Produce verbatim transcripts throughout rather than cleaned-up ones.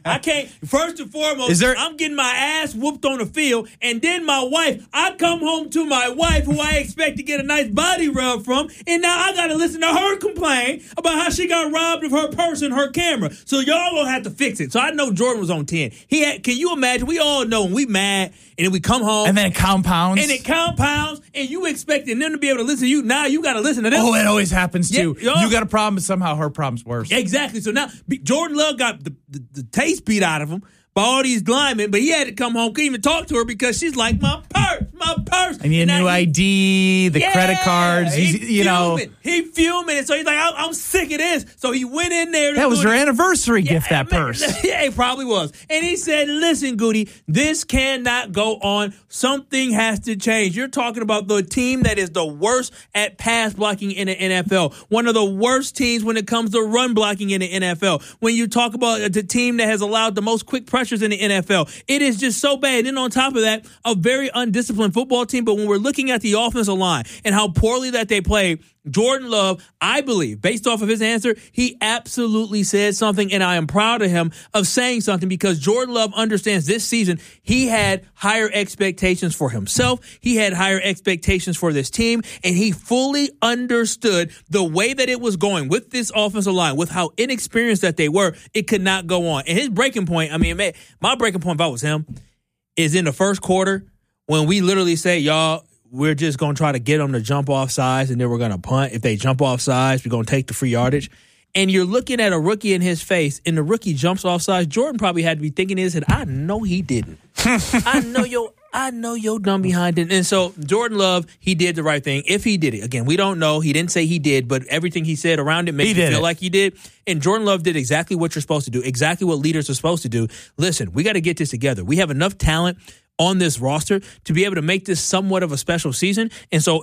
I can't. First and foremost, Is there, I'm getting my ass whooped on the field, and then my wife. I come home to my wife, who I expect to get a nice body rub from, and now I got to listen to her complain about how she got robbed of her purse and her camera. So y'all gonna have to fix it. So I know Jordan was on ten. He had. Can you imagine? We all know when we mad, and then we come home, and then it compounds, and it compounds, and you expecting them to be able to listen to you. Now you got to listen to them. Oh, it always happens too. Yeah, you got a problem, but somehow her problem's worse. Exactly. So now Jordan Love got the, the, the taste beat out of him by all these linemen, but he had to come home, couldn't even talk to her because she's like, my purse, my purse. I need a new he, I D, the yeah, credit cards. He's, he you know, he fuming, and so he's like, I'm, I'm sick of this. So he went in there. That was her Goody. anniversary yeah, gift. That man, purse. Yeah, it probably was. And he said, "Listen, Goody, this cannot go on. Something has to change. You're talking about the team that is the worst at pass blocking in the N F L. One of the worst teams when it comes to run blocking in the N F L. When you talk about the team that has allowed the most quick pressures in the N F L." It is just so bad. And then on top of that, a very undisciplined football team. But when we're looking at the offensive line and how poorly that they played, Jordan Love, I believe, based off of his answer, he absolutely said something, and I am proud of him of saying something because Jordan Love understands this season he had higher expectations for himself. He had higher expectations for this team, and he fully understood the way that it was going with this offensive line, with how inexperienced that they were. It could not go on. And his breaking point, I mean, man, my breaking point, if I was him, is in the first quarter when we literally say, y'all, we're just going to try to get them to jump off sides, and then we're going to punt. If they jump off sides, we're going to take the free yardage. And you're looking at a rookie in his face, and the rookie jumps off sides. Jordan probably had to be thinking in his head, I know he didn't. I know yo, I know yo dumb behind it. And so Jordan Love, he did the right thing. If he did it. Again, we don't know. He didn't say he did, but everything he said around it makes you feel like he did. And Jordan Love did exactly what you're supposed to do, exactly what leaders are supposed to do. Listen, we got to get this together. We have enough talent on this roster to be able to make this somewhat of a special season. And so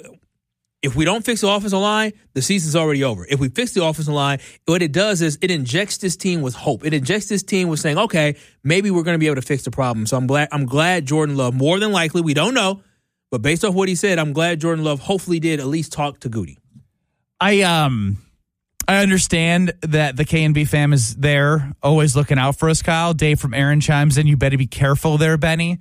if we don't fix the offensive line, the season's already over. If we fix the offensive line, what it does is it injects this team with hope. It injects this team with saying, okay, maybe we're going to be able to fix the problem. So I'm glad I'm glad Jordan Love, more than likely, we don't know, but based off what he said, I'm glad Jordan Love hopefully did at least talk to Goody. I um I understand that the K and B fam is there, always looking out for us, Kyle. Dave from Aaron chimes in. You better be careful there, Benny.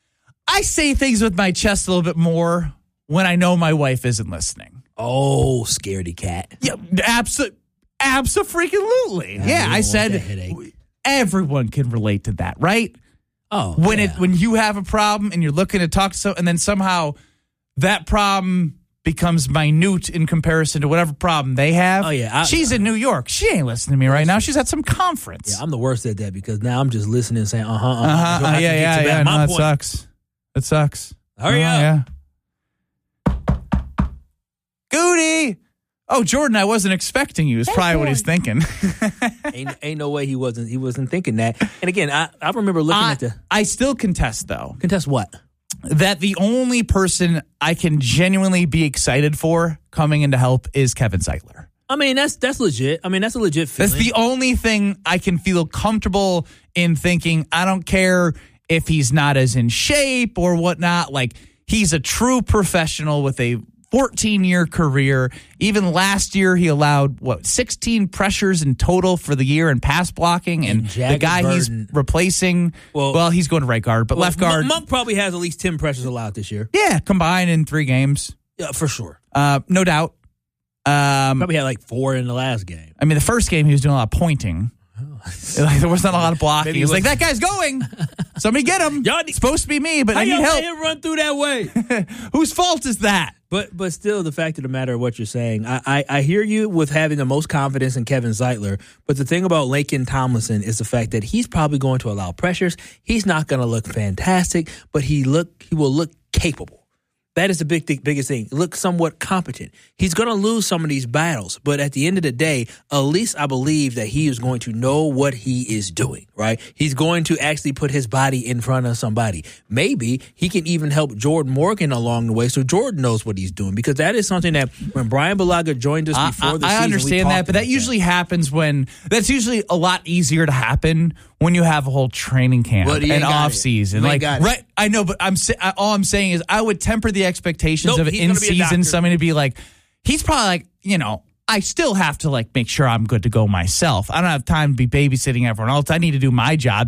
I say things with my chest a little bit more when I know my wife isn't listening. Oh, scaredy cat. Yeah, absolutely. Abso-freaking-lutely. Yeah, yeah I said everyone can relate to that, right? Oh, when yeah. it when you have a problem and you're looking to talk to someone, and then somehow that problem becomes minute in comparison to whatever problem they have. Oh, yeah. I, She's in New York. She ain't listening to me right now. She's at some conference. Yeah, I'm the worst at that because now I'm just listening and saying, uh-huh, uh-huh. Uh-huh, uh, yeah, yeah, yeah. No, that sucks. That sucks. Hurry oh, up. Yeah. Goody. Oh, Jordan, I wasn't expecting you is Hey, probably boy. what he's thinking. ain't, ain't no way he wasn't he wasn't thinking that. And again, I, I remember looking I, at the... I still contest, though. Contest what? That the only person I can genuinely be excited for coming in to help is Kevin Zeitler. I mean, that's that's legit. I mean, that's a legit feeling. That's the only thing I can feel comfortable in thinking. I don't care if he's not as in shape or whatnot. Like, he's a true professional with a fourteen-year career. Even last year, he allowed, what, sixteen pressures in total for the year in pass blocking. And, and the guy Burden. he's replacing, well, well, he's going to right guard, but well, left guard. Monk probably has at least ten pressures allowed this year. Yeah, combined in three games. Yeah, for sure. Uh, no doubt. Um, Probably had like four in the last game. I mean, the first game, he was doing a lot of pointing. Like, there wasn't a lot of blocking. Maybe He was he like, that guy's going. Somebody get him. Y'all It's supposed to be me, but How I need y'all help. let him run through that way? Whose fault is that? But but still, the fact of the matter of what you're saying, I, I, I hear you with having the most confidence in Kevin Zeitler. But the thing about Laken Tomlinson is the fact that he's probably going to allow pressures. He's not going to look fantastic, but he look he will look capable. That is the big thing, biggest thing. Look somewhat competent. He's going to lose some of these battles, but at the end of the day, at least I believe that he is going to know what he is doing, right? He's going to actually put his body in front of somebody. Maybe he can even help Jordan Morgan along the way so Jordan knows what he's doing, because that is something that when Brian Balaga joined us before I, the I season, understand we that, but that about usually happens when that's usually a lot easier to happen when you have a whole training camp Well, he and ain't got off it. season. He ain't Like, got it. right? I know, but I'm sa- I- all I'm saying is I would temper the expectations Nope, of he's in gonna be a season doctor. somebody to be like, he's probably like, you know, I still have to like make sure I'm good to go myself. I don't have time to be babysitting everyone else. I need to do my job.